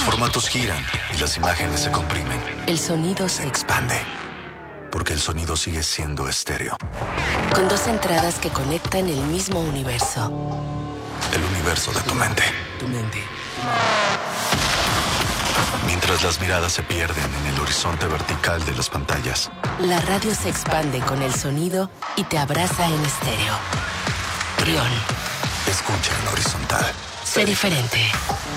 formatos giran y las imágenes se comprimen. El sonido Se expande. Porque el sonido sigue siendo estéreo. Con dos entradas que conectan el mismo universo. El universo de tu mente. Tu mente. Mientras las miradas se pierden en el horizonte vertical de las pantallas. La radio se expande con el sonido y te abraza en estéreo. Trión. Escucha en horizontal. Sé diferente.